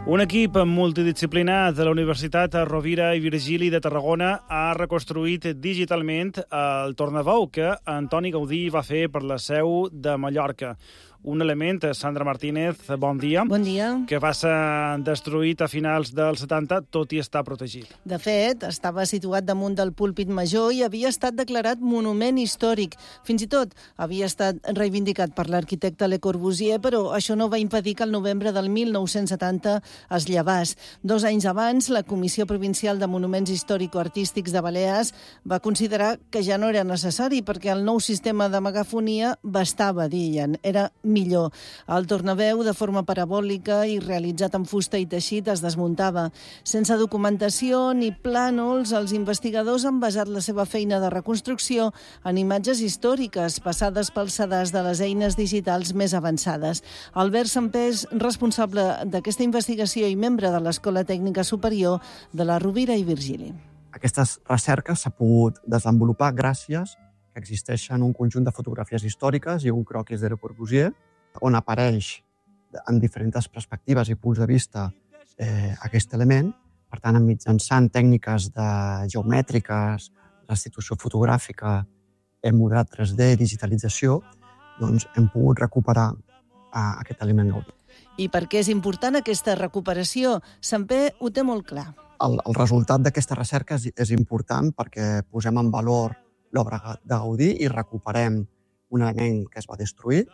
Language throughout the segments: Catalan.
Un equip multidisciplinari de la Universitat Rovira i Virgili de Tarragona ha reconstruït digitalment el tornaveu que Antoni Gaudí va fer per la Seu de Mallorca. Un element, Sandra Martínez, bon dia. Bon dia. Que va ser destruït a finals dels 70, tot i estar protegit. De fet, estava situat damunt del púlpit major i havia estat declarat monument històric. Fins i tot havia estat reivindicat per l'arquitecte Le Corbusier, però això no va impedir que el novembre del 1970 es llevés. 2 anys abans, la Comissió Provincial de Monuments Històrico-Artístics de Balears va considerar que ja no era necessari perquè el nou sistema de megafonia bastava, deien. Era millor. El tornaveu, de forma parabòlica i realitzat amb fusta i teixit, es desmuntava. Sense documentació ni plànols, els investigadors han basat la seva feina de reconstrucció en imatges històriques passades pels sedars de les eines digitals més avançades. Albert Sampés, responsable d'aquesta investigació i membre de l'Escola Tècnica Superior de la Rovira i Virgili. Aquestes recerques s'ha pogut desenvolupar gràcies que existeixen un conjunt de fotografies històriques i un croquis de Le Corbusier, on apareix en diferents perspectives i punts de vista aquest element. Per tant, mitjançant tècniques geomètriques, restitució fotogràfica, modelat 3D, digitalització, doncs hem pogut recuperar aquest element Gaudí. I per què és important aquesta recuperació? Sampé ho té molt clar. El resultat d'aquesta recerca és important perquè posem en valor l'obra de Gaudí i recuperem un element que es va destruir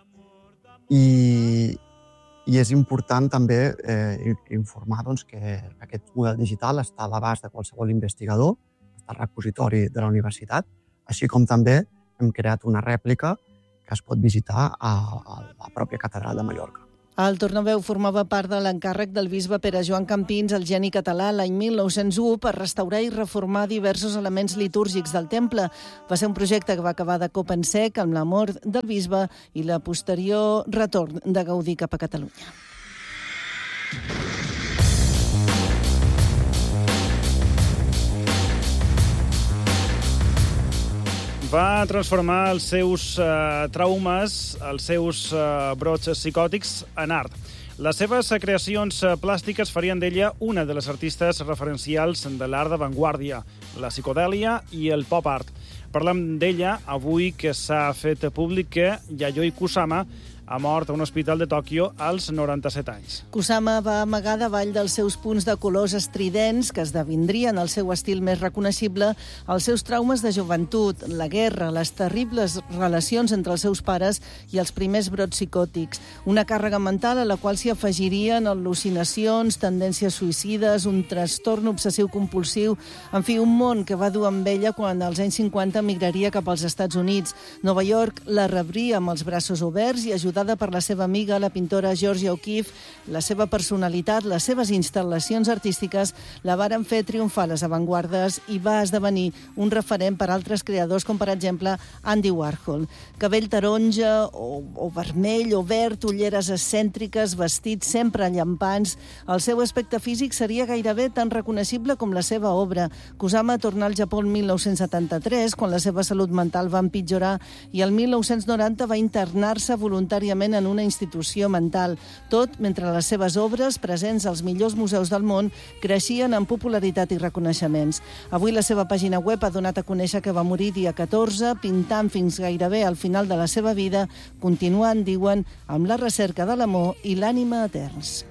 i és important també informar que aquest model digital està a l'abast de qualsevol investigador, està al repositori de la universitat, així com també hem creat una rèplica que es pot visitar a la pròpia catedral de Mallorca. El tornaveu formava part de l'encàrrec del bisbe Pere Joan Campins, el geni català, l'any 1901, per restaurar i reformar diversos elements litúrgics del temple. Va ser un projecte que va acabar de cop en sec amb la mort del bisbe i la posterior retorn de Gaudí cap a Catalunya. Va transformar els seus traumes, els seus brots psicòtics en art. Les seves creacions plàstiques farien d'ella una de les artistes referencials de l'art d'avantguàrdia, la psicodèlia i el pop art. Parlem d'ella avui que s'ha fet públic que Yayoi Kusama ha mort a un hospital de Tòquio als 97 anys. Kusama va amagar davall dels seus punts de colors estridents, que esdevindrien el seu estil més reconeixible, els seus traumes de joventut, la guerra, les terribles relacions entre els seus pares i els primers brots psicòtics. Una càrrega mental a la qual s'hi afegirien al·lucinacions, tendències suïcides, un trastorn obsessiu-compulsiu, en fi, un món que va dur amb ella quan als anys 50 migraria cap als Estats Units. Nova York la rebria amb els braços oberts i ajudava per la seva amiga, la pintora Georgia O'Keeffe. La seva personalitat, les seves instal·lacions artístiques la varen fer triomfar a les avantguardes i va esdevenir un referent per altres creadors, com per exemple Andy Warhol. Cabell taronja o vermell o verd, ulleres excèntriques, vestits sempre llampants. El seu aspecte físic seria gairebé tan reconeixible com la seva obra. Kusama tornà al Japó el 1973, quan la seva salut mental va empitjorar, i el 1990 va internar-se voluntàriament en una institució mental. Tot mentre les seves obres, presents als millors museus del món, creixien en popularitat i reconeixements. Avui la seva pàgina web ha donat a conèixer que va morir dia 14, pintant fins gairebé al final de la seva vida, continuant, diuen, amb la recerca de l'amor i l'ànima eterns.